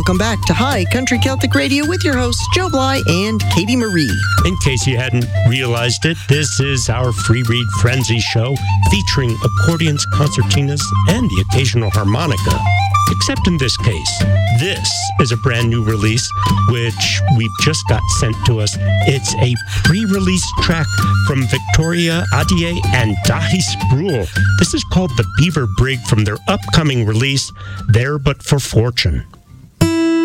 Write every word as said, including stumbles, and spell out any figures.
Welcome back to High Country Celtic Radio with your hosts, Joe Bly and Katie Marie. In case you hadn't realized it, this is our Free Read Frenzy show featuring accordions, concertinas, and the occasional harmonica. Except in this case, this is a brand new release, which we've just got sent to us. It's a pre-release track from Victoria Adier and Dahi Sproul. This is called The Beaver Brig from their upcoming release, There But For Fortune.